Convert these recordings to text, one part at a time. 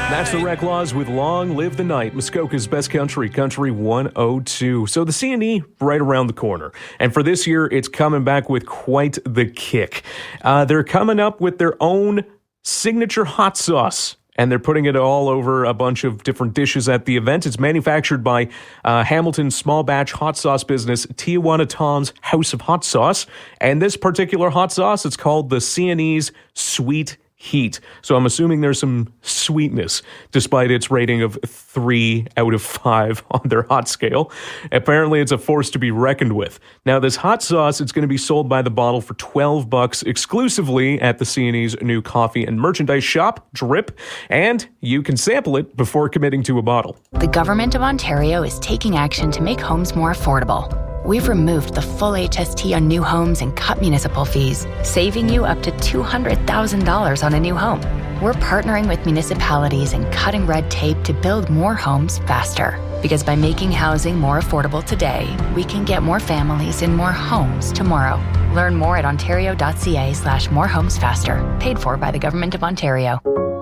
That's the Reclaws with Long Live the Night, Muskoka's best country, Country 102. So the C&E right around the corner. And for this year, it's coming back with quite the kick. They're coming up with their own signature hot sauce, and they're putting it all over a bunch of different dishes at the event. It's manufactured by Hamilton small batch hot sauce business Tijuana Tom's House of Hot Sauce. And this particular hot sauce, it's called the C&E's Sweet Heat. So I'm assuming there's some sweetness, despite its rating of 3 out of 5 on their hot scale. Apparently, it's a force to be reckoned with. Now, this hot sauce, it's going to be sold by the bottle for $12 exclusively at the C&E's new coffee and merchandise shop, Drip, and you can sample it before committing to a bottle. The Government of Ontario is taking action to make homes more affordable. We've removed the full HST on new homes and cut municipal fees, saving you up to $200,000 on a new home. We're partnering with municipalities and cutting red tape to build more homes faster. Because by making housing more affordable today, we can get more families in more homes tomorrow. Learn more at ontario.ca/morehomesfaster. Paid for by the Government of Ontario.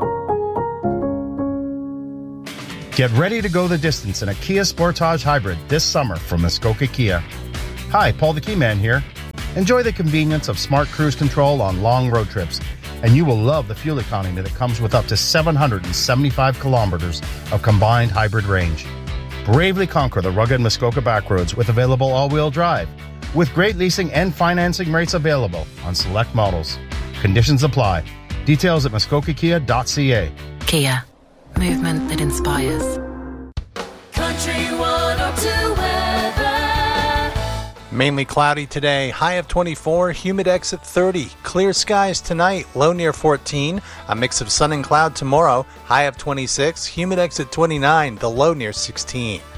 Get ready to go the distance in a Kia Sportage Hybrid this summer from Muskoka Kia. Hi, Paul the Key Man here. Enjoy the convenience of smart cruise control on long road trips, and you will love the fuel economy that comes with up to 775 kilometers of combined hybrid range. Bravely conquer the rugged Muskoka backroads with available all-wheel drive, with great leasing and financing rates available on select models. Conditions apply. Details at muskokakia.ca. Kia. Movement that inspires. Country 102 weather. Mainly cloudy today, high of 24, humidex at 30. Clear skies tonight, low near 14. A mix of sun and cloud tomorrow, high of 26, humidex at 29, the low near 16.